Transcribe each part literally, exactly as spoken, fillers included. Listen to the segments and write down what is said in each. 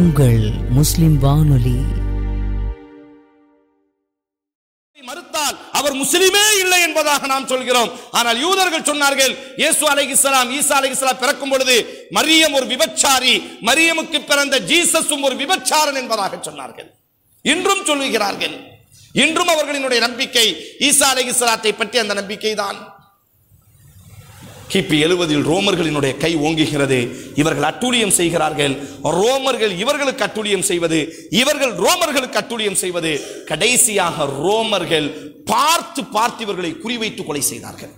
உங்கள் முஸ்லிம் வானொலி. மறுத்தால் அவர் முஸ்லிமே இல்லை என்பதாக நாம் சொல்கிறோம். ஆனால் யூதர்கள் சொன்னார்கள், இயேசு அலைஹிஸ்ஸலாம் ஈசா அலைஹிஸ்ஸலாம் பிறக்கும் பொழுது மரியம் ஒரு விபச்சாரி, மரியமுக்கு பிறந்த ஜீசஸும் ஒரு விபச்சாரன் என்பதாக சொன்னார்கள். இன்றும் சொல்லுகிறார்கள். இன்றும் அவர்களினுடைய நம்பிக்கை ஈசா அலைஹிஸ்ஸலாத்தை பற்றி அந்த நம்பிக்கை தான். கிபி எழுபதில் ரோமர்களினுடைய கை ஓங்குகிறது. இவர்கள் அட்டூழியம் செய்கிறார்கள். ரோமர்கள் இவர்களுக்கு அட்டூழியம் செய்வது, இவர்கள் ரோமர்களுக்கு அட்டூழியம் செய்வது. கடைசியாக ரோமர்கள் பார்த்து பார்த்து இவர்களை குறிவைத்து கொலை செய்தார்கள்.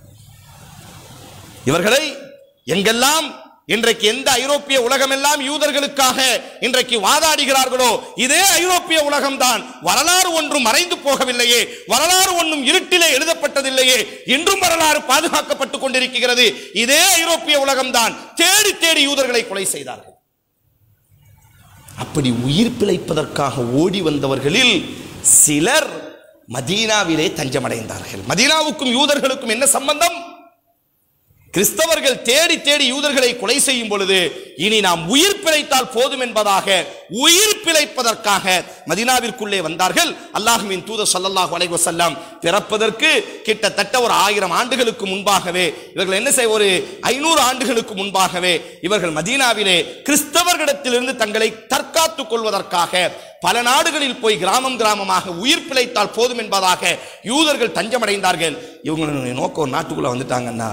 இவர்களை எங்கெல்லாம் இன்றைக்கு எந்த ஐரோப்பிய உலகம் எல்லாம் யூதர்களுக்காக இன்றைக்கு வாதாடுகிறார்களோ இதே ஐரோப்பிய உலகம்தான். வரலாறு ஒன்றும் மறைந்து போகவில்லையே, வரலாறு ஒன்றும் இருட்டிலே எழுதப்பட்டதில்லையே, இன்றும் வரலாறு பாதுகாக்கப்பட்டுக் கொண்டிருக்கிறது. இதே ஐரோப்பிய உலகம்தான் தேடி தேடி யூதர்களை கொலை செய்தார்கள். அப்படி உயிர் பிழைப்பதற்காக ஓடி வந்தவர்களில் சிலர் மதீனாவிலே தஞ்சமடைந்தார்கள். மதீனாவுக்கும் யூதர்களுக்கும் என்ன சம்பந்தம்? கிறிஸ்தவர்கள் தேடி தேடி யூதர்களை கொலை செய்யும் பொழுது இனி நாம் உயிர் பிழைத்தால் போதும் என்பதாக உயிர் பிழைப்பதற்காக மதீனாவிற்குள்ளே வந்தார்கள். அல்லாஹ்வின் தூதர் ஸல்லல்லாஹு அலைஹி வஸல்லம் பிறப்பதற்கு கிட்டத்தட்ட ஒரு ஆயிரம் ஆண்டுகளுக்கு முன்பாகவே, இவர்கள் என்ன செய்ய ஒரு ஐநூறு ஆண்டுகளுக்கு முன்பாகவே இவர்கள் மதீனாவிலே கிறிஸ்தவர்களிடத்திலிருந்து தங்களை தற்காத்துக் கொள்வதற்காக பல நாடுகளில் போய் கிராமம் கிராமமாக உயிர் பிழைத்தால் போதும் என்பதாக யூதர்கள் தஞ்சமடைந்தார்கள். இவங்களுடைய நோக்கம் நாட்டுக்குள்ள வந்துட்டாங்கன்னா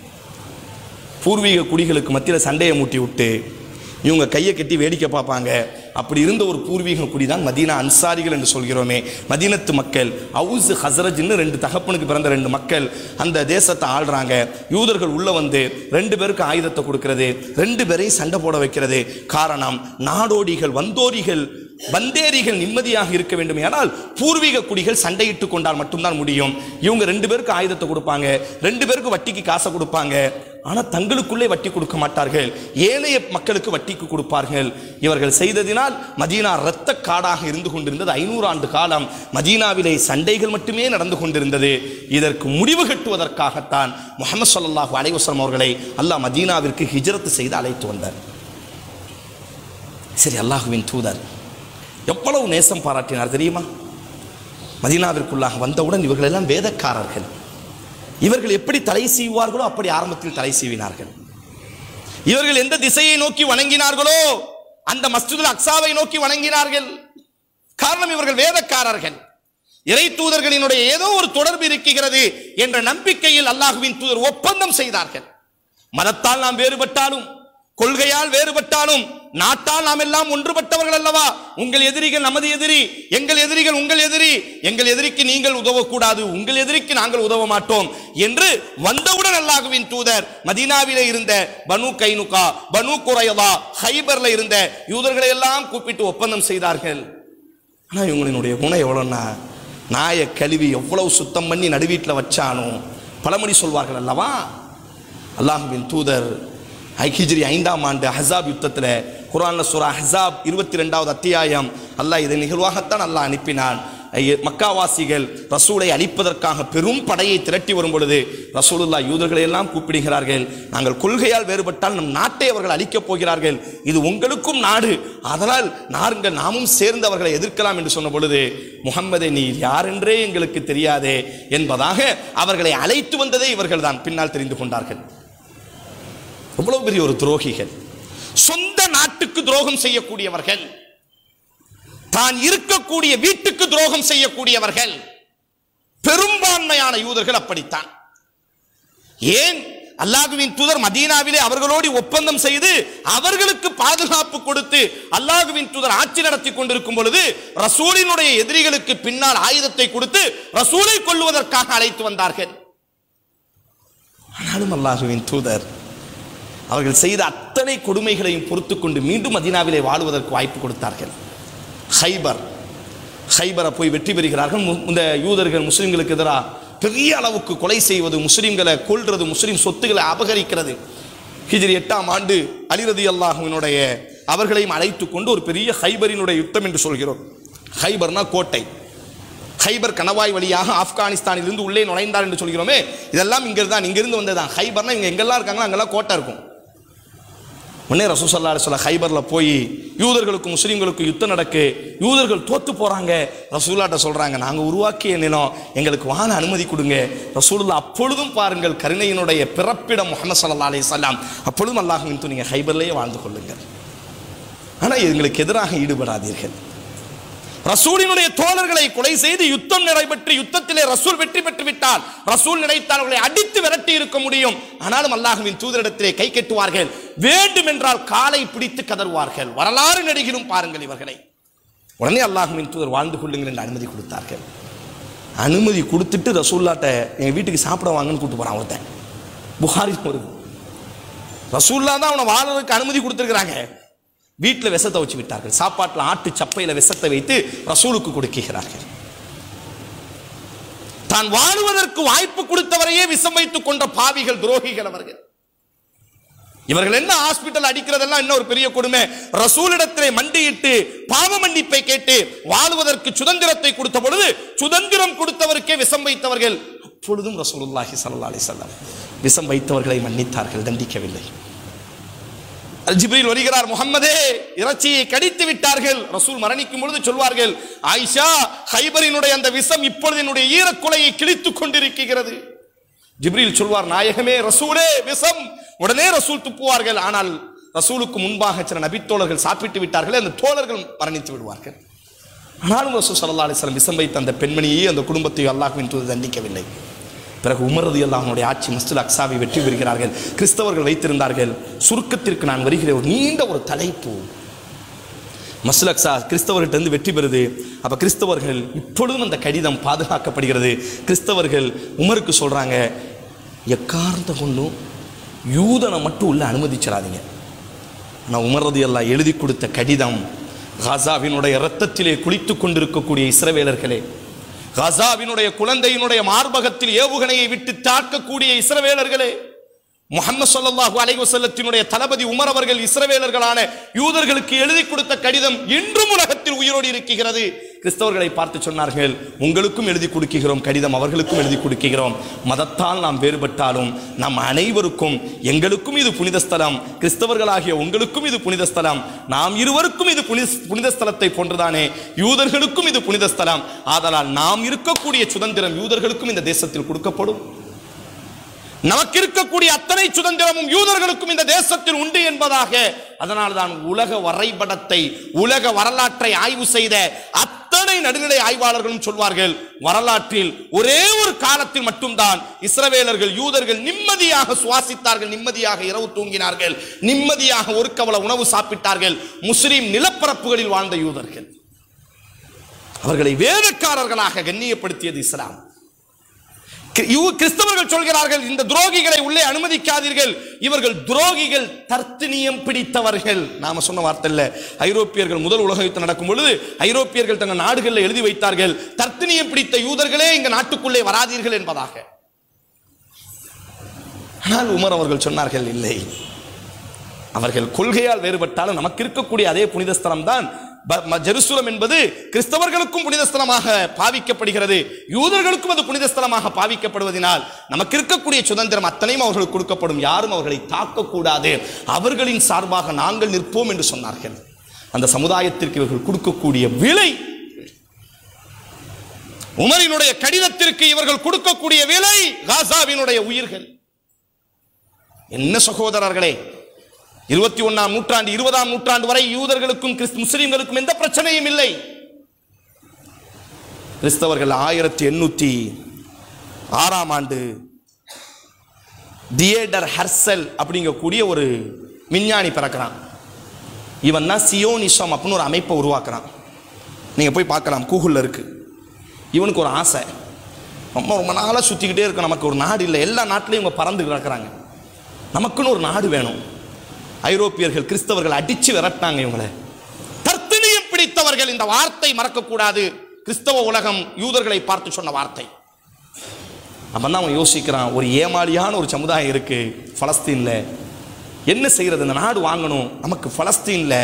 பூர்வீக குடிகளுக்கு மத்தியில் சண்டையை மூட்டி விட்டு இவங்க கையை கட்டி வேடிக்கை பார்ப்பாங்க. அப்படி இருந்த ஒரு பூர்வீக குடி தான் மதீனா அன்சாரிகள் என்று சொல்கிறோமே. மதீனத்து மக்கள் அவுஸ் ஹஸ்ரஜ்னு ரெண்டு தகப்பனுக்கு பிறந்த ரெண்டு மக்கள் அந்த தேசத்தை ஆள்றாங்க. யூதர்கள் உள்ள வந்து ரெண்டு பேருக்கு ஆயுதத்தை கொடுக்கிறது, ரெண்டு பேரையும் சண்டை போட வைக்கிறது. காரணம், நாடோடிகள் வந்தோரிகள் வந்தேரிகள் நிம்மதியாக இருக்க வேண்டும். ஆனால் பூர்வீக குடிகள் சண்டையிட்டு கொண்டால் மட்டும்தான் முடியும். இவங்க ரெண்டு பேருக்கு ஆயுதத்தை கொடுப்பாங்க, ரெண்டு பேருக்கு வட்டிக்கு காசை கொடுப்பாங்க. ஆனால் தங்களுக்குள்ளே வட்டி கொடுக்க மாட்டார்கள், ஏனைய மக்களுக்கு வட்டிக்கு கொடுப்பார்கள். இவர்கள் செய்ததினால் மதீனா இரத்த காடாக இருந்து கொண்டிருந்தது. ஐநூறு ஆண்டு காலம் மதீனாவிலே சண்டைகள் மட்டுமே நடந்து கொண்டிருந்தது. இதற்கு முடிவு கட்டுவதற்காகத்தான் முஹம்மது ஸல்லல்லாஹு அலைஹி வஸல்லம் அவர்களை அல்லாஹ் மதீனாவிற்கு ஹிஜ்ரத் செய்து அழைத்து வந்தார். சரி, அல்லாஹ்வின் தூதர் எவ்வளவு நேசம் பாராட்டினார் தெரியுமா? மதீனாவிற்குள்ளாக வந்தவுடன் இவர்கள் எல்லாம் வேதக்காரர்கள். இவர்கள் எப்படி தலை சீவார்களோ அப்படி ஆரம்பத்தில் தலை சீவினார்கள். இவர்கள் எந்த திசையை நோக்கி வணங்கினார்களோ அந்த மஸ்ஜிதுல் அக்ஸாவை நோக்கி வணங்கினார்கள். காரணம், இவர்கள் வேதக்காரர்கள். இறை தூதர்களினுடைய ஏதோ ஒரு தொடர்பு இருக்கிறது என்ற நம்பிக்கையில் அல்லாஹ்வின் தூதர் ஒப்பந்தம் செய்தார்கள். மதத்தால் நாம் வேறுபட்டாலும், கொள்கையால் வேறுபட்டாலும், நாட்டால் நாம் எல்லாம் ஒன்றுபட்டவர்கள் அல்லவா? உங்கள் எதிரிகள் நமது எதிரி, எங்கள் எதிரிகள் உங்கள் எதிரி, எங்கள் எதிரிக்கு நீங்கள் உதவக்கூடாது, உங்கள் எதிரிக்கு நாங்கள் உதவ மாட்டோம் என்று வந்தவுடன் அல்லாஹ்வின் தூதர் மதீனாவிலே இருந்த பனு கைனுகா, பனு குரைவா, ஹைபர்ல இருந்த யூதர்களை எல்லாம் கூப்பிட்டு ஒப்பந்தம் செய்தார்கள். ஆனால் இவங்களினுடைய குணம் எவ்வளோன்னா, நாயை கழுவி எவ்வளவு சுத்தம் பண்ணி நடுவீட்டில் வச்சானோ பழமொழி சொல்வார்கள் அல்லவா? அல்லாஹ்வின் தூதர் ஹிஜ்ரி ஐந்தாம் ஆண்டு அஹ்ஸாப் யுத்தத்தில், குர்ஆன்ல சூரா அஹ்ஸாப் இருபத்தி ரெண்டாவது அத்தியாயம், அல்லாஹ் இதை நிகழ்வாகத்தான் அல்லாஹ் அனுப்பினான். மக்காவாசிகள் ரசூலை அழிப்பதற்காக பெரும் படையை திரட்டி வரும் பொழுது ரசூலுல்லாஹ் யூதர்களை எல்லாம் கூப்பிடுகிறார்கள். நாங்கள் கொள்கையால் வேறுபட்டால் நம் நாட்டை அவர்கள் அழிக்கப் போகிறார்கள், இது உங்களுக்கும் நாடு, அதனால் நாங்கள் நாமும் சேர்ந்து அவர்களை எதிர்க்கலாம் என்று சொன்ன பொழுது, முஹம்மதே நீ யார் என்றே எங்களுக்கு தெரியாதே என்பதாக அவர்களை அழைத்து வந்ததே இவர்கள் தான் பின்னால் தெரிந்து கொண்டார்கள். எவ்வளவு பெரிய ஒரு துரோகிகள்! சொந்த நாட்டுக்கு துரோகம் செய்யக்கூடியவர்கள், தான் இருக்கக்கூடிய வீட்டுக்கு துரோகம் செய்யக்கூடியவர்கள். பெரும்பான்மையான யூதர்கள் அப்படித்தான். ஏன் அல்லாஹ்வின் தூதர் மதீனாவிலே அவர்களோடு ஒப்பந்தம் செய்து அவர்களுக்கு பாதுகாப்பு கொடுத்து அல்லாஹ்வின் தூதர் ஆட்சி நடத்தி கொண்டிருக்கும் பொழுது ரசூலினுடைய எதிரிகளுக்கு பின்னால் ஆயுதத்தை கொடுத்து ரசூலை கொல்லுவதற்காக அழைத்து வந்தார்கள். ஆனாலும் அல்லாஹ்வின் தூதர் அவர்கள் செய்த அத்தனை கொடுமைகளையும் பொறுத்து கொண்டு மீண்டும் மதீனாவிலே வாழுவதற்கு வாய்ப்பு கொடுத்தார்கள். ஹைபர் ஹைபரை போய் வெற்றி பெறுகிறார்கள். இந்த யூதர்கள் முஸ்லிம்களுக்கு எதிராக பெரிய அளவுக்கு கொலை செய்வது, முஸ்லிம்களை கொல்றது, முஸ்லிம் சொத்துக்களை அபகரிக்கிறது. ஹிஜ்ரி எட்டாம் ஆண்டு அலி ரலியல்லாஹு அன்ஹுடைய அவர்களையும் அழைத்து கொண்டு ஒரு பெரிய ஹைபரினுடைய யுத்தம் என்று சொல்கிறோம். ஹைபர்னா கோட்டை. ஹைபர் கணவாய் வழியாக ஆப்கானிஸ்தானில் இருந்து உள்ளே நுழைந்தார் என்று சொல்கிறோமே, இதெல்லாம் இங்கிருந்து தான், இங்கிருந்து வந்ததுதான். ஹைபர்னா இவங்க எங்கெல்லாம் இருக்காங்களோ அங்கெல்லாம் கோட்டை இருக்கும். உடனே ரசூல் ஸல்லல்லாஹு அலைஹி வஸல்லம் ஹைபரில் போய் யூதர்களுக்கும் முஸ்லீம்களுக்கும் யுத்தம் நடக்கு, யூதர்கள் தோத்து போகிறாங்க. ரசூலுல்லாஹ்ட்ட சொல்கிறாங்க, நாங்கள் உருவாக்கிய நிலம், எங்களுக்கு வாழ அனுமதி கொடுங்க. ரசூலுல்லாஹ் அப்பொழுதும் பாருங்கள், கருணையினுடைய பிறப்பிடம் முஹம்மது ஸல்லல்லாஹு அலைஹி வஸல்லம், அப்பொழுதும் அல்லாஹ்வின் தூதர், நீங்கள் ஹைபர்லேயே வாழ்ந்து கொள்ளுங்கள், ஆனால் எங்களுக்கு எதிராக ஈடுபடாதீர்கள். ரசூலினுடைய தோழர்களை கொலை செய்து யுத்தம் நடைபெற்று யுத்தத்திலே ரசூல் வெற்றி பெற்று விட்டால் ரசூல் நினைத்தால் அவர்களை அடித்து விரட்டி இருக்க முடியும். ஆனாலும் அல்லாஹ்வின் தூதரிடத்திலே கை கட்டுவார்கள், வேண்டும் என்றால் காலை பிடித்து கதறுவார்கள். வரலாறு நடிகிலும் பாருங்கள் இவர்களை. உடனே அல்லாஹ்வின் தூதர் வாழ்ந்து கொள்ளுங்கள் என்று அனுமதி கொடுத்தார்கள். அனுமதி கொடுத்துட்டு ரசூல்லாட்ட எங்கள் வீட்டுக்கு சாப்பிட வாங்கன்னு கூப்பிட்டு போகிறான் ஒருத்தன். புகாரி வருது, ரசூல்லா தான் அவனை வாழ்றதுக்கு அனுமதி கொடுத்துருக்கிறாங்க. வீட்டில் விஷத்தை வச்சு விட்டார்கள். சாப்பாட்டில் ஆட்டு சப்பையில் விஷத்தை வைத்து ரசூலுக்கு கொடுக்கிறார்கள். தான் வாழுவதற்கு வாய்ப்பு கொடுத்தவரையே விஷம் வைத்துக் கொண்ட பாவிகள், துரோகிகள் அவர்கள். இவர்கள் என்ன ஹாஸ்பிட்டல் அடிக்கிறதெல்லாம் என்ன ஒரு பெரிய கொடுமை. ரசூலிடத்திலே மண்டியிட்டு பாவ மன்னிப்பை கேட்டு வாழுவதற்கு சுதந்திரத்தை கொடுத்த பொழுது சுதந்திரம் கொடுத்தவருக்கே விஷம் வைத்தவர்கள். அப்பொழுதும் ரசூலுல்லாஹி ஸல்லல்லாஹு அலைஹி வஸல்லம் விஷம் வைத்தவர்களை மன்னித்தார்கள், தண்டிக்கவில்லை. ஜிப்ரீல் வருகிறார், முஹம்மதே இறைச்சியை கடித்து விட்டார்கள். ரசூல் மரணிக்கும் பொழுது சொல்வார்கள், ஆயிஷா, ஹைபரினுடைய அந்த விஷம் இப்பொழுது என்னுடைய ஈரக்குலையை கிழித்துக் கொண்டிருக்கிறது. ஜிப்ரீல் சொல்வார், நாயகமே ரசூலே விஷம். உடனே ரசூல் துப்புவார்கள். ஆனால் ரசூலுக்கு முன்பாக சில நபித்தோழர்கள் சாப்பிட்டு விட்டார்கள், அந்த தோழர்கள் மரணித்து விடுவார்கள். ஆனாலும் ரசூல் ஸல்லல்லாஹு அலைஹி வஸல்லம் விஷம் வைத்த அந்த பெண்மணியை, அந்த குடும்பத்தை அல்லாஹ்வின் தூதர் தண்டிக்கவில்லை. பிறகு உமர் ரலியல்லாஹு அன்ஹுடைய ஆட்சி மஸ்ஜித் அக்ஸாவை வெற்றி பெறுகிறார்கள். கிறிஸ்தவர்கள் வைத்திருந்தார்கள். சுருக்கத்திற்கு நான் வருகிறேன், ஒரு நீண்ட ஒரு தலைப்பு. மஸ்ஜித் அக்ஸா கிறிஸ்தவர்கிட்ட வெற்றி பெறுது. அப்போ கிறிஸ்தவர்கள் இப்பொழுதும் அந்த கடிதம் பாதுகாக்கப்படுகிறது. கிறிஸ்தவர்கள் உமருக்கு சொல்கிறாங்க, எக்காரணத்தை கொண்டும் யூதனை மட்டும் உள்ள அனுமதிச்சிடாதீங்க. ஆனால் உமர் ரலியல்லாஹு எழுதி கொடுத்த கடிதம், காசாவினுடைய இரத்தத்திலே குளித்து கொண்டிருக்கக்கூடிய இஸ்ரவேலர்களே, காசாவினுடைய குழந்தையினுடைய மார்பகத்தில் ஏவுகணையை விட்டு தாக்கக்கூடிய இஸ்ரவேலர்களே, முஹம்மது ஸல்லல்லாஹு அலைஹி வஸல்லத்தினுடைய தளபதி உமர் அவர்கள் இஸ்ரவேலர்களான யூதர்களுக்கு எழுதி கொடுத்த கடிதம் இன்றும் உலகத்தில் உயிரோடு இருக்கிறது. கிறிஸ்தவர்களை பார்த்து சொன்னார்கள், உங்களுக்கும் எழுதி கொடுக்கிறோம் கடிதம், அவர்களுக்கும் எழுதி கொடுக்கிறோம். மதத்தால் நாம் வேறுபட்டாலும் நம் அனைவருக்கும், எங்களுக்கும் இது புனித ஸ்தலம், கிறிஸ்தவர்களாகிய உங்களுக்கும் இது புனித ஸ்தலம், நாம் இருவருக்கும் இது புனித ஸ்தலத்தை போன்றுதானே யூதர்களுக்கும் இது புனித ஸ்தலம். ஆதலால் நாம் இருக்கக்கூடிய சுதந்திரம் யூதர்களுக்கும் இந்த தேசத்தில் கொடுக்கப்படும். நமக்கு இருக்கக்கூடிய அத்தனை சுதந்திரமும் யூதர்களுக்கும் இந்த தேசத்தில் உண்டு என்பதாக. அதனால் தான் உலக வரைபடத்தை, உலக வரலாற்றை ஆய்வு செய்த அத்தனை நடுநிலை ஆய்வாளர்களும் சொல்வார்கள், வரலாற்றில் ஒரே ஒரு காலத்தில் மட்டும்தான் இஸ்ரவேலர்கள், யூதர்கள் நிம்மதியாக சுவாசித்தார்கள், நிம்மதியாக இரவு தூங்கினார்கள், நிம்மதியாக ஒரு கவல உணவு சாப்பிட்டார்கள். முஸ்லிம் நிலப்பரப்புகளில் வாழ்ந்த யூதர்கள், அவர்களை வேதக்காரர்களாக கண்ணியப்படுத்தியது இஸ்லாம். கிறிஸ்தவர்கள் சொல்கிறார்கள், இந்த துரோகிகளை உள்ளே அனுமதிக்காதீர்கள், இவர்கள் துரோகிகள், தர்த்தினியம் பிடித்தவர்கள். நாம சொன்ன வார்த்தை இல்ல. ஐரோப்பியர்கள் முதல் உலக யுத்தம் நடக்கும் பொழுது ஐரோப்பியர்கள் தங்கள் நாடுகளில் எழுதி வைத்தார்கள், தர்த்தினியம் பிடித்த யூதர்களே இங்க நாட்டுக்குள்ளே வராதீர்கள் என்பதாக. ஆனால் உமர் அவர்கள் சொன்னார்கள், இல்லை, அவர்கள் கொள்கையால் வேறுபட்டாலும் நமக்கு இருக்கக்கூடிய அதே புனித ஸ்தலம் தான் ஜெருசலம் என்பது கிறிஸ்தவர்களுக்கும் புனித ஸ்தலமாக பாவிக்கப்படுகிறது, யூதர்களுக்கும் அது புனித ஸ்தலமாக பாவிக்கப்படுவதனால் நமக்கு இருக்கக்கூடிய சுதந்திரம் அத்தனையும் அவர்களுக்கு கொடுக்கப்படும், யாரும் அவர்களை தாக்கக்கூடாது, அவர்களின் சார்பாக நாங்கள் நிற்போம் என்று சொன்னார்கள். அந்த சமுதாயத்திற்கு இவர்கள் கொடுக்கக்கூடிய விலை, உமரினுடைய கடிதத்திற்கு இவர்கள் கொடுக்கக்கூடிய விலை காசாவினுடைய உயிர்கள். என்ன சகோதரர்களே, இருபத்தி ஒன்னாம் நூற்றாண்டு இருபதாம் நூற்றாண்டு வரை யூதர்களுக்கும் முஸ்லிம்களுக்கும் எந்த பிரச்சனையும் இல்லை. கிறிஸ்தவர்கள் ஆயிரத்தி எண்ணூத்தி ஆறாம் ஆண்டு தியேடர் ஹர்சல் அப்படிங்கக்கூடிய ஒரு விஞ்ஞானி பிறக்கிறான். இவன் தான் சியோனிசம் அப்படின்னு ஒரு அமைப்பை உருவாக்குறான். நீங்க போய் பார்க்கலாம், கூகுள்ல இருக்கு. இவனுக்கு ஒரு ஆசை, ரொம்ப ரொம்ப நாளாக சுத்திக்கிட்டே இருக்கு, நமக்கு ஒரு நாடு இல்லை, எல்லா நாட்டிலையும் இவங்க பறந்து கிடக்குறாங்க, நமக்குன்னு ஒரு நாடு வேணும். ஐரோப்பியர்கள் கிறிஸ்தவர்கள் அடிச்சு விரட்டாங்க இவங்களை, தர்த்தினியம் பிடித்தவர்கள். இந்த வார்த்தை மறக்கக்கூடாது, கிறிஸ்தவ உலகம் யூதர்களை பார்த்து சொன்ன வார்த்தை. அப்பதான் அவன் யோசிக்கிறான், ஒரு ஏமாளியான ஒரு சமுதாயம் இருக்கு பலஸ்தீன்ல, என்ன செய்யறது, இந்த நாடு வாங்கணும், நமக்கு பலஸ்தீன்ல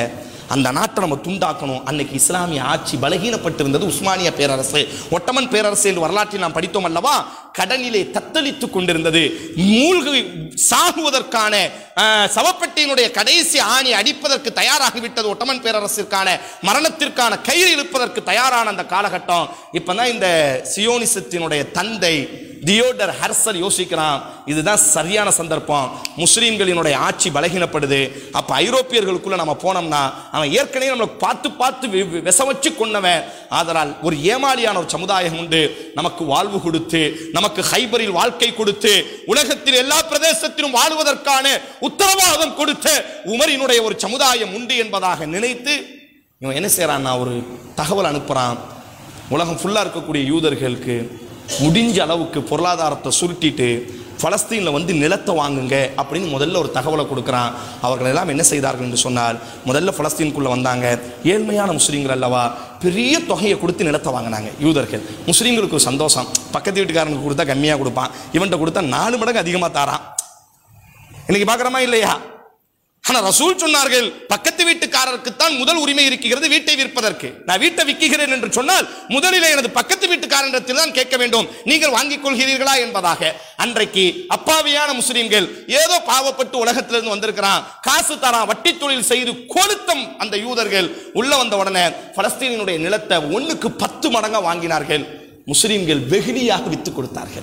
அந்த நாட்டை நம்ம துண்டாக்கணும். அன்னைக்கு இஸ்லாமிய ஆட்சி பலகீனப்பட்டிருந்தது. உஸ்மானிய பேரரசு, ஒட்டமன் பேரரசு என்று வரலாற்றில் நாம் படித்தோம் அல்லவா, கடலிலே தத்தளித்துக் கொண்டிருந்தது. மூழ்கி சாகுவதற்கான சவப்பெட்டியினுடைய கடைசி ஆணி அடிப்பதற்கு தயாராகிவிட்டது. ஒட்டமன் பேரரசிற்கான மரணத்திற்கான கயிறு இழுப்பதற்கு தயாரான அந்த காலகட்டம். இப்பதான் இந்த சியோனிசத்தினுடைய தந்தை தியோடர் ஹெர்சல் யோசிக்கிறான், இதுதான் சரியான சந்தர்ப்பம். முஸ்லீம்களினுடைய ஆட்சி பலகீனப்படுது. அப்ப ஐரோப்பியர்களுக்குள்ள நம்ம போனோம்னா அவன் ஏற்கனவே நம்மளை பார்த்து பார்த்து விச வச்சு கொண்டவன். ஆதலால் ஒரு ஏமாளியான ஒரு சமுதாயம் உண்டு, நமக்கு வாழ்வு கொடுத்து, நமக்கு ஹைபரில் வாழ்க்கை கொடுத்து, உலகத்தில் எல்லா பிரதேசத்திலும் வாழ்வதற்கான உத்தரவாதம் கொடுத்த உமரினுடைய ஒரு சமுதாயம் உண்டு என்பதாக நினைத்து இவன் என்ன செய்யறான், ஒரு தகவல் அனுப்புறான். உலகம் ஃபுல்லா இருக்கக்கூடிய யூதர்களுக்கு முடிஞ்ச அளவுக்கு பொருளாதாரத்தை சுருட்டிட்டு பலஸ்தீனில் வந்து நிலத்தை வாங்குங்க அப்படின்னு முதல்ல ஒரு தகவலை கொடுக்குறான். அவர்கள் எல்லாம் என்ன செய்தார்கள் என்று சொன்னால், முதல்ல பலஸ்தீனுக்குள்ளே வந்தாங்க. ஏழ்மையான முஸ்லீம்கள் அல்லவா, பெரிய தொகையை கொடுத்து நிலத்தை வாங்கினாங்க யூதர்கள். முஸ்லீம்களுக்கு ஒரு சந்தோஷம், பக்கத்து வீட்டுக்காரனுக்கு கொடுத்தா கம்மியாக கொடுப்பான், இவன்கிட்ட கொடுத்தா நாலு மடங்கு அதிகமாக தாரான். இன்னைக்கு பார்க்குறோமா இல்லையா? ஆனால் ரசூல் சொன்னார்கள், பக்கத்து வீட்டுக்காரருக்குத்தான் முதல் உரிமை இருக்கிறது வீட்டை விற்பதற்கு. நான் வீட்டை விற்கிறேன் என்று சொன்னால் முதலில் எனது பக்கத்து வீட்டுக்காரனிடத்தில் தான் கேட்க வேண்டும், நீங்கள் வாங்கிக் கொள்கிறீர்களா என்பதாக. அன்றைக்கு அப்பாவியான முஸ்லிம்கள் ஏதோ பாவப்பட்டு உலகத்திலிருந்து வந்திருக்கிறான், காசு தரான், வட்டி தொழில் செய்து கொளுத்தம் அந்த யூதர்கள் உள்ள வந்த உடனே பலஸ்தீனுடைய நிலத்தை ஒன்னுக்கு பத்து மடங்கா வாங்கினார்கள். முஸ்லிம்கள் வெகுளியாக வித்து கொடுத்தார்கள்.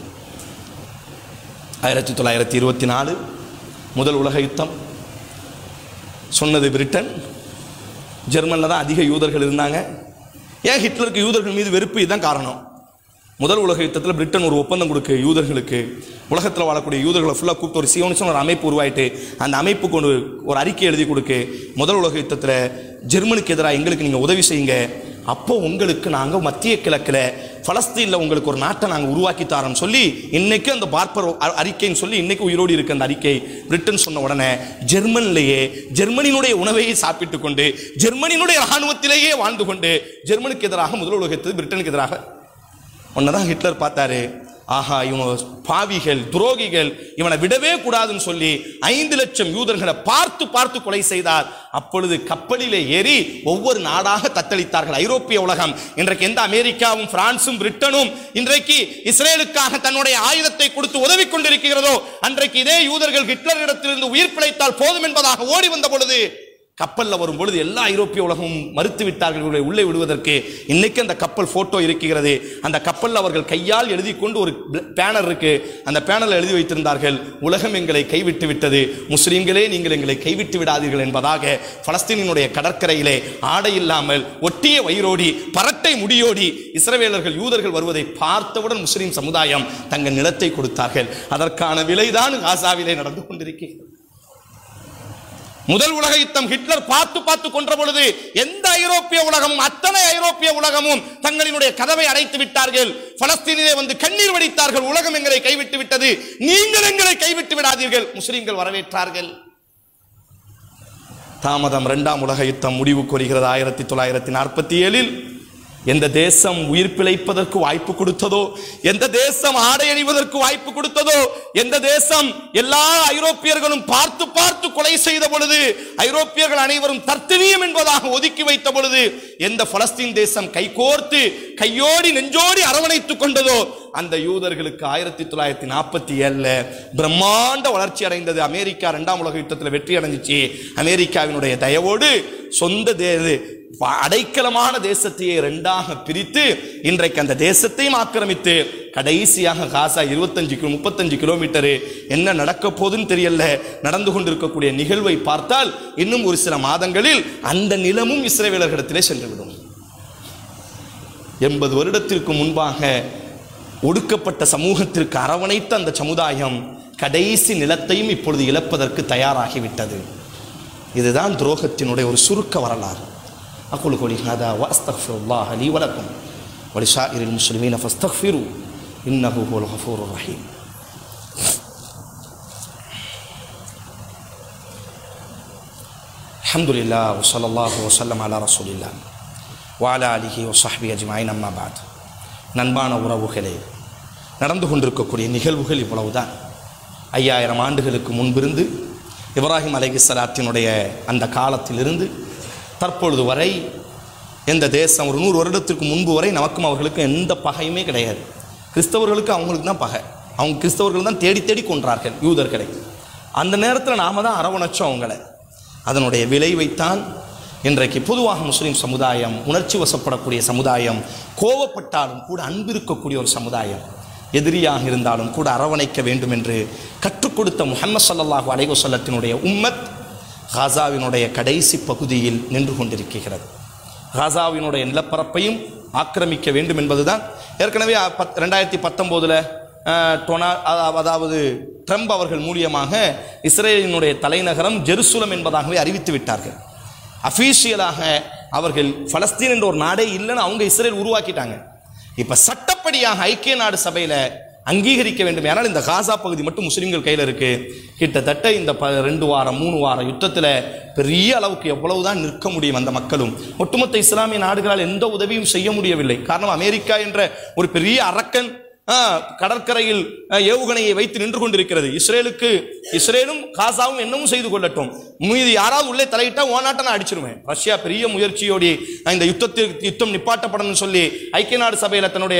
ஆயிரத்தி தொள்ளாயிரத்தி இருபத்தி நாலு முதல் உலக யுத்தம். சொன்னது பிரிட்டன், ஜெர்மனில் தான் அதிக யூதர்கள் இருந்தாங்க. ஏன் ஹிட்லருக்கு யூதர்கள் மீது வெறுப்பு? இதுதான் காரணம். முதல் உலக யுத்தத்தில் பிரிட்டன் ஒரு ஒப்பந்தம் கொடுக்கு யூதர்களுக்கு, உலகத்தில் வாழக்கூடிய யூதர்களை ஃபுல்லாக கூப்பிட்டு ஒரு சியோனிசம் ஒரு அமைப்பு உருவாயிட்டு அந்த அமைப்புக்கு ஒரு ஒரு அறிக்கை எழுதி கொடுக்கு. முதல் உலக யுத்தத்தில் ஜெர்மனிக்கு எதிராக எங்களுக்கு நீங்கள் உதவி செய்யுங்க, அப்போ உங்களுக்கு நாங்கள் மத்திய கிழக்கில் பலஸ்தீனில் உங்களுக்கு ஒரு நாட்டை நாங்கள் உருவாக்கி தரோம்னு சொல்லி இன்னைக்கு அந்த பார்ப்பர் அறிக்கைன்னு சொல்லி இன்னைக்கு உயிரோடு இருக்க அந்த அறிக்கை பிரிட்டன் சொன்ன உடனே ஜெர்மனிலேயே ஜெர்மனியினுடைய உணவையை சாப்பிட்டு கொண்டு ஜெர்மனியினுடைய இராணுவத்திலேயே வாழ்ந்து கொண்டு ஜெர்மனிக்கு எதிராக முதல் உலகத்தில் பிரிட்டனுக்கு எதிராக ஒன்னதான் ஹிட்லர் பார்த்தாரு. ஆஹா, இவங்க பாவிகள், துரோகிகள், இவனை விடவே கூடாதுன்னு சொல்லி ஐந்து லட்சம் யூதர்களை பார்த்து பார்த்து கொலை செய்தார். அப்பொழுது கப்பலிலே ஏறி ஒவ்வொரு நாடாக தத்தளித்தார்கள் ஐரோப்பிய உலகம். இன்றைக்கு எந்த அமெரிக்காவும் பிரான்சும் பிரிட்டனும் இன்றைக்கு இஸ்ரேலுக்காக தன்னுடைய ஆயுதத்தை கொடுத்து உதவி கொண்டிருக்கிறதோ, அன்றைக்கு இதே யூதர்கள் ஹிட்லரிடத்திலிருந்து உயிர் பிழைத்தால் போதும் என்பதாக ஓடி வந்த பொழுது கப்பலில் வரும் பொழுது எல்லா ஐரோப்பிய உலகமும் மறுத்து விட்டார்கள் உள்ளே விடுவதற்கு. இன்னைக்கு அந்த கப்பல் போட்டோ இருக்கிறது. அந்த கப்பலில் அவர்கள் கையால் எழுதி கொண்டு ஒரு பேனர் இருக்கு, அந்த பேனரில் எழுதி வைத்திருந்தார்கள், உலகம் எங்களை கைவிட்டு விட்டது, முஸ்லீம்களே நீங்கள் எங்களை கைவிட்டு விடாதீர்கள் என்பதாக. பலஸ்தீனினுடைய கடற்கரையிலே ஆடை இல்லாமல் ஒட்டிய வயிறோடி பரட்டை முடியோடி இஸ்ரவேலர்கள் யூதர்கள் வருவதை பார்த்தவுடன் முஸ்லீம் சமுதாயம் தங்கள் நிலத்தை கொடுத்தார்கள். அதற்கான விலைதான் காசாவிலே நடந்து கொண்டிருக்கிறது. முதல் உலக யுத்தம் ஹிட்லர் பார்த்து பார்த்து கொன்ற பொழுது எந்த ஐரோப்பிய உலகமும் அத்தனை ஐரோப்பிய உலகமும் தங்களினுடைய கதவை அடைத்து விட்டார்கள். பலஸ்தீனிலே வந்து கண்ணீர் வடித்தார்கள், உலகம் எங்களை கைவிட்டு விட்டது, நீங்கள் எங்களை கைவிட்டு விடாதீர்கள். முஸ்லிம்கள் வரவேற்றார்கள். தாமதம். இரண்டாம் உலக யுத்தம் முடிவுக்கு வருகிறது ஆயிரத்தி தொள்ளாயிரத்தி நாற்பத்தி ஏழில். எந்த தேசம் உயிர் பிழைப்பதற்கு வாய்ப்பு கொடுத்ததோ, எந்த தேசம் ஆடை அணிவதற்கு வாய்ப்பு கொடுத்ததோ, எந்த தேசம் எல்லா ஐரோப்பியர்களும் பார்த்து பார்த்து கொலை செய்த பொழுது, ஐரோப்பியர்கள் அனைவரும் தர்த்தனியம் என்பதாக ஒதுக்கி வைத்த பொழுது, எந்த பலஸ்தீன் தேசம் கைகோர்த்து கையோடி நெஞ்சோடி அரவணைத்துக் கொண்டதோ, அந்த யூதர்களுக்கு ஆயிரத்தி தொள்ளாயிரத்தி நாற்பத்தி ஏழுல பிரம்மாண்ட வளர்ச்சி அடைந்தது. அமெரிக்கா இரண்டாம் உலக யுத்தத்தில் வெற்றி அடைஞ்சிச்சு. அமெரிக்காவினுடைய தயவோடு சொந்த அடைக்கலமான தேசத்தையே இரண்டாக பிரித்து இன்றைக்கு அந்த தேசத்தையும் ஆக்கிரமித்து கடைசியாக காசா இருபத்தஞ்சு முப்பத்தஞ்சு கிலோமீட்டரு என்ன நடக்க போதுன்னு தெரியல. நடந்து கொண்டிருக்கக்கூடிய நிகழ்வை பார்த்தால் இன்னும் ஒரு சில மாதங்களில் அந்த நிலமும் இஸ்ரவேலர்களிடத்திலே சென்றுவிடும். எண்பது வருடத்திற்கு முன்பாக ஒடுக்கப்பட்ட சமூகத்திற்கு அரவணைத்த அந்த சமுதாயம் கடைசி நிலத்தையும் இப்பொழுது இழப்பதற்கு தயாராகிவிட்டது. இதுதான் துரோகத்தினுடைய ஒரு சுருக்க வரலாறு. أقول قولي هذا وأستغفر الله لي ولكم ولسائر المسلمين فاستغفروا إنه هو الغفور الرحيم. الحمد لله وصلى الله وسلم على رسول الله وعلى آله وصحبه أجمعين. أما بعد, நண்பான உறவுகளே, நடந்து கொண்டிருக்கக்கூடிய நிகழ்வுகள் இவ்வளவுதான். ஐயாயிரம் ஆண்டுகளுக்கு முன்பிருந்து இப்ராஹிம் அலைஹிஸ்ஸலாத்தினுடைய அந்த காலத்திலிருந்து தற்பொழுது வரை எந்த தேசம் ஒரு நூறு வருடத்திற்கு முன்பு வரை நமக்கும் அவர்களுக்கும் எந்த பகையுமே கிடையாது. கிறிஸ்தவர்களுக்கு அவங்களுக்கு தான் பகை. அவங்க கிறிஸ்தவர்கள் தான் தேடி தேடி கொன்றார்கள் யூதர்களை. அந்த நேரத்தில் நாம தான் அரவணைச்சோம் அவங்களை. அதனுடைய விளைவைத்தான் இன்றைக்கு பொதுவாக முஸ்லீம் சமுதாயம் உணர்ச்சி வசப்படக்கூடிய சமுதாயம், கோவப்பட்டாலும் கூட அன்பு இருக்கக்கூடிய ஒரு சமுதாயம், எதிரியாக இருந்தாலும் கூட அரவணைக்க வேண்டும் என்று கற்றுக் கொடுத்த முஹம்மது ஸல்லல்லாஹு அலைஹி வஸல்லத்தினுடைய உம்மத் காசாவினுடைய கடைசி பகுதியில் நின்று கொண்டிருக்கிறது. காசாவினுடைய நிலப்பரப்பையும் ஆக்கிரமிக்க வேண்டும் என்பதுதான் ஏற்கனவே பத் ரெண்டாயிரத்தி பத்தொம்போதில் டொனா அதாவது ட்ரம்ப் அவர்கள் மூலியமாக இஸ்ரேலினுடைய தலைநகரம் ஜெருசலம் என்பதாகவே அறிவித்து விட்டார்கள். அஃபீஷியலாக அவர்கள் பலஸ்தீன் என்ற ஒரு நாடே இல்லைன்னு அவங்க இஸ்ரேல் உருவாக்கிட்டாங்க. இப்போ சட்டப்படியாக ஐக்கிய நாடு சபையில் அங்கீகரிக்க வேண்டும். ஏன்னால் இந்த காசா பகுதி மட்டும் முஸ்லீம்கள் கையில் இருக்கு. கிட்டத்தட்ட இந்த ப ரெண்டு வாரம் மூணு வாரம் யுத்தத்தில் பெரிய அளவுக்கு எவ்வளவுதான் நிற்க முடியும் அந்த மக்களும். ஒட்டுமொத்த இஸ்லாமிய நாடுகளால் எந்த உதவியும் செய்ய முடியவில்லை. காரணம், அமெரிக்கா என்ற ஒரு பெரிய அரக்கன் கடற்கரையில் ஏவுகணையை வைத்து நின்று கொண்டிருக்கிறது. இஸ்ரேலுக்கு இஸ்ரேலும் காசாவும் என்னவும் செய்து கொள்ளட்டும், மீது யாராவது உள்ளே தலையிட்டா ஓநாட்டை நான் அடிச்சிருவேன். ரஷ்யா பெரிய முயற்சியோடு இந்த யுத்தத்திற்கு யுத்தம் நிப்பாட்டப்படணும்னு சொல்லி ஐக்கிய நாடு சபையில் தன்னுடைய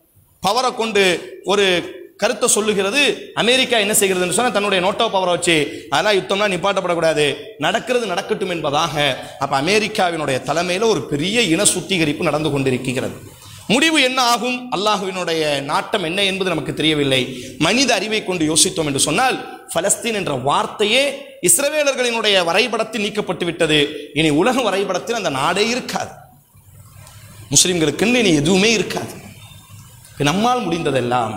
பவரை கொண்டு ஒரு கருத்தை சொல்லுகிறது. அமெரிக்கா என்ன செய்கிறதுன்னு சொன்னால் தன்னுடைய நோட்டோ பவரை வச்சு அதெல்லாம் யுத்தம்லாம் நிப்பாட்டப்படக்கூடாது, நடக்கிறது நடக்கட்டும் என்பதாக. அப்போ அமெரிக்காவினுடைய தலைமையில் ஒரு பெரிய இன சுத்திகரிப்பு நடந்து கொண்டிருக்கிறது. முடிவு என்ன ஆகும், அல்லாஹுவினுடைய நாட்டம் என்ன என்பது நமக்கு தெரியவில்லை. மனித அறிவை கொண்டு யோசித்தோம் என்று சொன்னால் பலஸ்தீன் என்ற வார்த்தையே இஸ்ரவேலர்களினுடைய வரைபடத்தில் நீக்கப்பட்டு விட்டது. இனி உலக வரைபடத்தில் அந்த நாடே இருக்காது. முஸ்லிம்களுக்கு இனி எதுவுமே இருக்காது. நம்மால் முடிந்ததெல்லாம்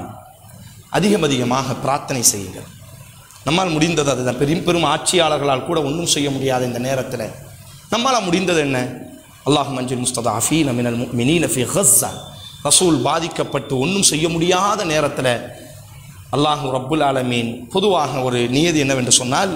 அதிகம் அதிகமாக பிரார்த்தனை செய்யுங்கள். நம்மால் முடிந்தது அதுதான். பெரும் பெரும் ஆட்சியாளர்களால் கூட ஒன்றும் செய்ய முடியாத இந்த நேரத்தில் நம்மால் முடிந்தது என்ன? அல்லாஹும் மன்ஜில் முஸ்ததஅஃபீன மினல் முஃமினீன ஃபீ கஸ்ஸா. ரசூல் பாதிக்கப்பட்டு ஒன்றும் செய்ய முடியாத நேரத்தில் அல்லாஹு ரப்புல் ஆலமீன் பொதுவாக ஒரு நியதி என்னவென்று சொன்னால்,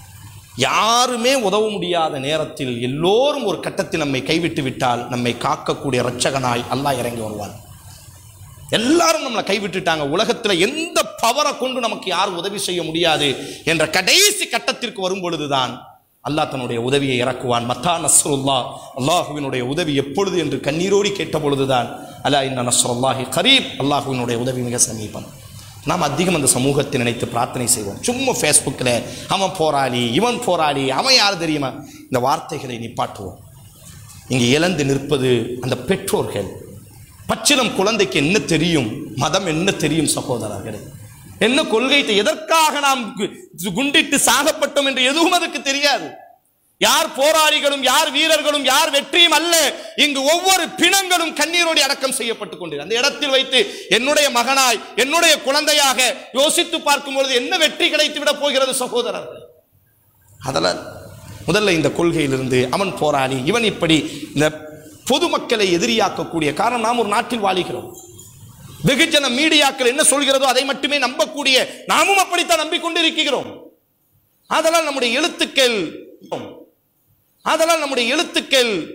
யாருமே உதவ முடியாத நேரத்தில் எல்லோரும் ஒரு கட்டத்தில் நம்மை கைவிட்டு விட்டால் நம்மை காக்கக்கூடிய இரட்சகனாய் அல்லாஹ் இறங்கி வருவான். எல்லாரும் நம்மளை கைவிட்டுட்டாங்க, உலகத்தில் எந்த பவரை கொண்டு நமக்கு யாரும் உதவி செய்ய முடியாது என்ற கடைசி கட்டத்திற்கு வரும் பொழுதுதான் அல்லாஹ் தன்னுடைய உதவியை இறக்குவான். மத்தா நஸ்ருல்லாஹ், அல்லாஹுவினுடைய உதவி எப்பொழுது என்று கண்ணீரோடி கேட்ட பொழுதுதான் அலா இன்ன நஸ்ருல்லாஹி கரீப், அல்லாஹுவினுடைய உதவி மிக சமீபம். நாம் அதிகம் அந்த சமூகத்தை நினைத்து பிரார்த்தனை செய்வோம். சும்மா ஃபேஸ்புக்கில் அவன் போராளி இவன் போராளி அவன் யார் தெரியுமா, இந்த வார்த்தைகளை நிப்பாட்டுவோம். இங்கே இழந்து நிற்பது அந்த பெற்றோர்கள். பச்சிலம் குழந்தைக்கு என்ன தெரியும், மதம் என்ன தெரியும் சகோதரர்களே, என்ன கொள்கை, எதற்காக நாம் குண்டிட்டு சாகப்பட்டோம் என்று எதுவும் அதுக்கு தெரியாது. யார் போராளிகளும் யார் வீரர்களும் யார் வெற்றியும் அல்ல. இங்கு ஒவ்வொரு பிணங்களும் கண்ணீரோடு அடக்கம் செய்யப்பட்டுக் கொண்டிருக்கிறது. அந்த இடத்தில் வைத்து என்னுடைய மகனாய் என்னுடைய குழந்தையாக யோசித்து பார்க்கும் பொழுது என்ன வெற்றி கிடைத்து விட போகிறது சகோதரர்கள்? அதனால் முதல்ல இந்த கொள்கையிலிருந்து அவன் போராளி இவன் இப்படி இந்த பொதுமக்களை எதிரியாக்கக்கூடிய காரணம், நாம் ஒரு நாட்டில் வாழுகிறோம். வெகுஜன மீடியாக்கள் என்ன சொல்கிறதோ அதை மட்டுமே நம்பக்கூடிய நாமும் அப்படித்தான் நம்பிக்கொண்டிருக்கிறோம். அதனால் நம்முடைய எழுத்துக்கள் அதனால் நம்முடைய எழுத்துக்கள்